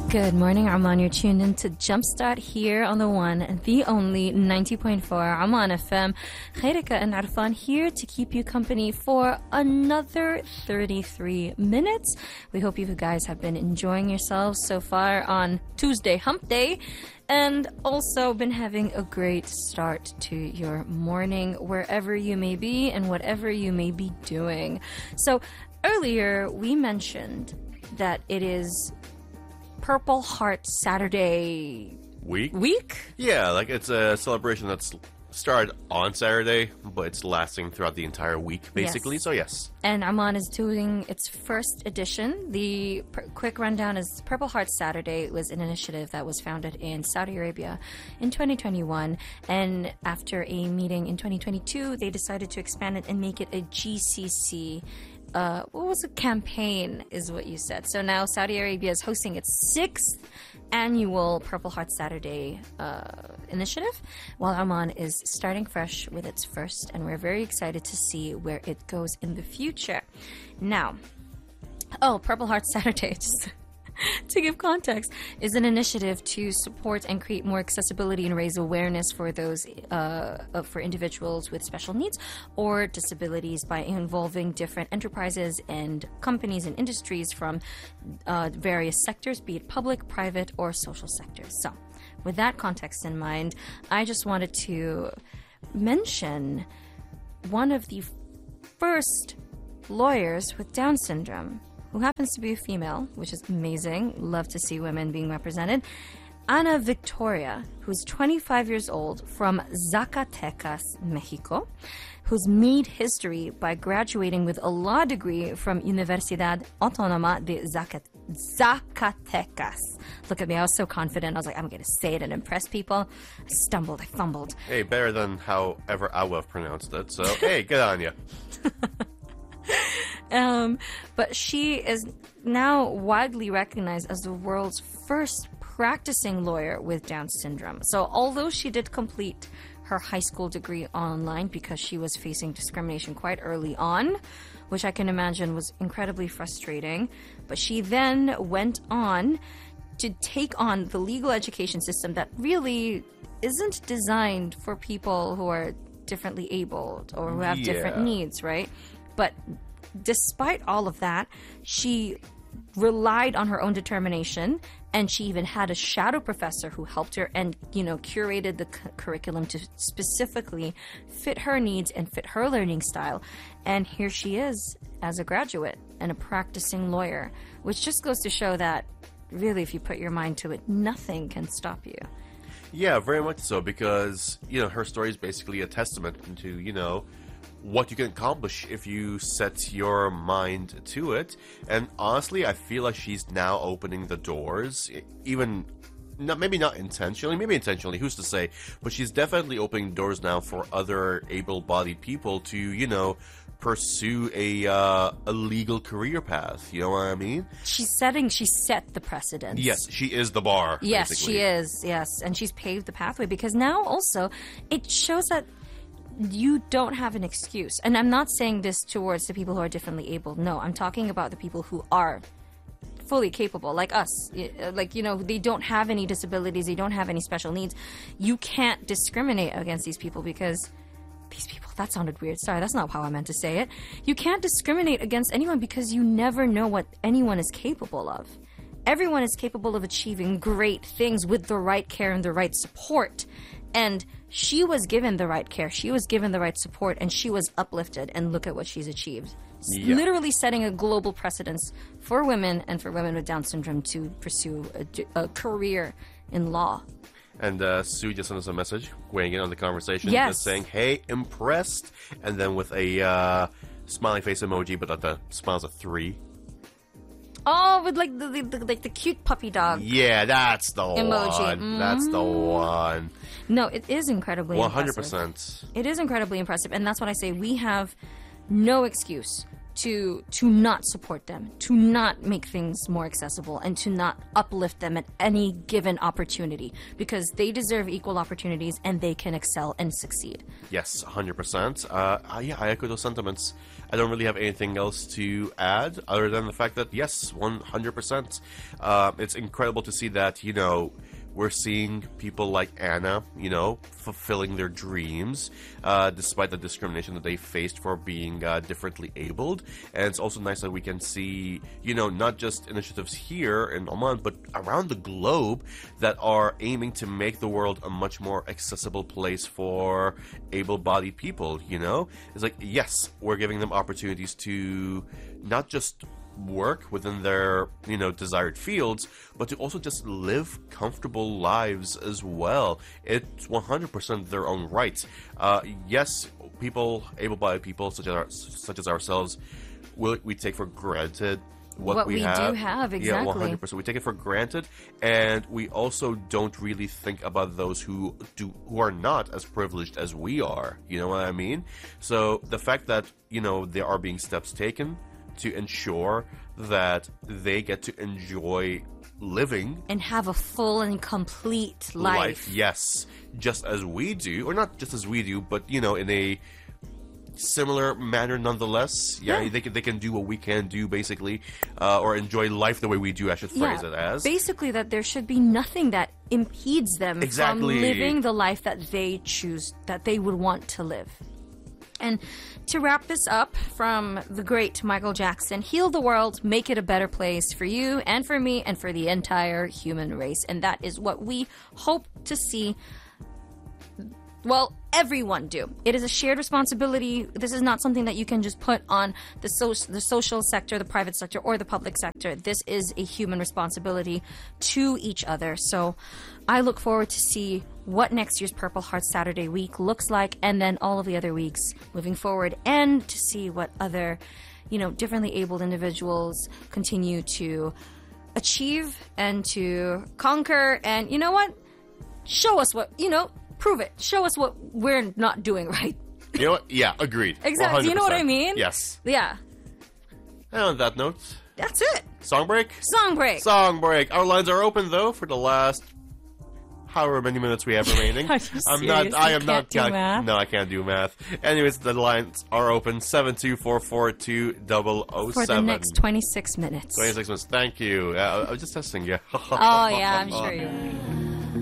Good morning, Oman. You're tuned in to Jumpstart here on the one, the only 90.4 Oman FM. Khairika and Arfan here to keep you company for another 33 minutes. We hope you guys have been enjoying yourselves so far on Tuesday Hump Day and also been having a great start to your morning wherever you may be and whatever you may be doing. So earlier we mentioned that it is Purple Heart Saturday week? Yeah, like it's a celebration that's started on Saturday, but it's lasting throughout the entire week, basically. Yes. So, yes. And Oman is doing its first edition. The quick rundown is Purple Heart Saturday was an initiative that was founded in Saudi Arabia in 2021. And after a meeting in 2022, they decided to expand it and make it a GCC. What was a campaign is what you said. So now Saudi Arabia is hosting its 6th annual Purple Heart Saturday initiative, while Oman is starting fresh with its first, and we're very excited to see where it goes in the future. Now, Purple Heart Saturday, just to give context, is an initiative to support and create more accessibility and raise awareness for those for individuals with special needs or disabilities by involving different enterprises and companies and industries from various sectors, be it public, private, or social sectors. So, with that context in mind, I just wanted to mention one of the first lawyers with Down syndrome, who happens to be a female, which is amazing. Love to see women being represented. Ana Victoria, who's 25 years old from Zacatecas, Mexico, who's made history by graduating with a law degree from Universidad Autónoma de Zacatecas. Look at me, I was so confident. I was like, I'm going to say it and impress people. I fumbled. Hey, better than however I would have pronounced it. So, hey, good on you. But she is now widely recognized as the world's first practicing lawyer with Down syndrome. So although she did complete her high school degree online because she was facing discrimination quite early on, which I can imagine was incredibly frustrating, but she then went on to take on the legal education system that really isn't designed for people who are differently abled or who have different needs, right? But despite all of that, she relied on her own determination, and she even had a shadow professor who helped her and, curated the curriculum to specifically fit her needs and fit her learning style. And here she is as a graduate and a practicing lawyer, which just goes to show that really, if you put your mind to it, nothing can stop you. Yeah, very much so, because, her story is basically a testament to, what you can accomplish if you set your mind to it. And honestly, I feel like she's now opening the doors, even maybe not intentionally, maybe intentionally, who's to say, but she's definitely opening doors now for other able-bodied people to, pursue a legal career path. You know what I mean? She set the precedent. Yes, she is the bar. Yes, basically. she is. Yes, and she's paved the pathway, because now also it shows that you don't have an excuse. And I'm not saying this towards the people who are differently able. No, I'm talking about the people who are fully capable, like us. They don't have any disabilities, they don't have any special needs. You can't discriminate against these people because these people, that sounded weird. Sorry, that's not how I meant to say it. You can't discriminate against anyone because you never know what anyone is capable of. Everyone is capable of achieving great things with the right care and the right support. And she was given the right care, she was given the right support, and she was uplifted, and look at what she's achieved. Yeah. Literally setting a global precedence for women and for women with Down syndrome to pursue a career in law. And Sue just sent us a message weighing in on the conversation, yes, just saying, hey, impressed, and then with a smiling face emoji, but the smile's a 3. Oh, with the cute puppy dog. Yeah, that's the emoji. One. Mm-hmm. That's the one. No, it is incredibly 100%. Impressive. It is incredibly impressive, and that's what I say. We have no excuse to not support them, to not make things more accessible, and to not uplift them at any given opportunity, because they deserve equal opportunities and they can excel and succeed. Yes, 100%. Yeah, I echo those sentiments. I don't really have anything else to add other than the fact that, yes, 100%. It's incredible to see that, you know, we're seeing people like Anna, you know, fulfilling their dreams, despite the discrimination that they faced for being differently abled. And it's also nice that we can see, you know, not just initiatives here in Oman, but around the globe that are aiming to make the world a much more accessible place for able-bodied people, you know? It's like, yes, we're giving them opportunities to not just work within their, you know, desired fields, but to also just live comfortable lives as well. It's 100% their own right. Yes, people, able-bodied people such as ourselves, we take for granted what we have. do have, exactly. Yeah, 100%. We take it for granted, and we also don't really think about those who are not as privileged as we are. You know what I mean? So the fact that, you know, there are being steps taken to ensure that they get to enjoy living and have a full and complete life. Yes, just as we do, or not just as we do, but, you know, in a similar manner nonetheless. Yeah. They can do what we can do, basically, or enjoy life the way we do, I should phrase it as. Basically, that there should be nothing that impedes them from living the life that they choose, that they would want to live. And to wrap this up, from the great Michael Jackson, heal the world, make it a better place for you and for me and for the entire human race. And that is what we hope to see, well, everyone do. It is a shared responsibility. This is not something that you can just put on the social sector, the private sector, or the public sector. This is a human responsibility to each other. So I look forward to see what next year's Purple Heart Saturday week looks like, and then all of the other weeks moving forward, and to see what other, you know, differently abled individuals continue to achieve and to conquer. And you know what? Show us what, you know, prove it. Show us what we're not doing right. You know what? Yeah, agreed. Exactly. 100%. You know what I mean? Yes. Yeah. And on that note, that's it. Song break? Song break. Song break. Our lines are open, though, for the last however many minutes we have remaining. I am not do math. No, I can't do math. Anyways, the lines are open. 724420007 for the next 26 minutes. 26 minutes. Thank you. I was just testing you. Oh yeah, I'm sure you are.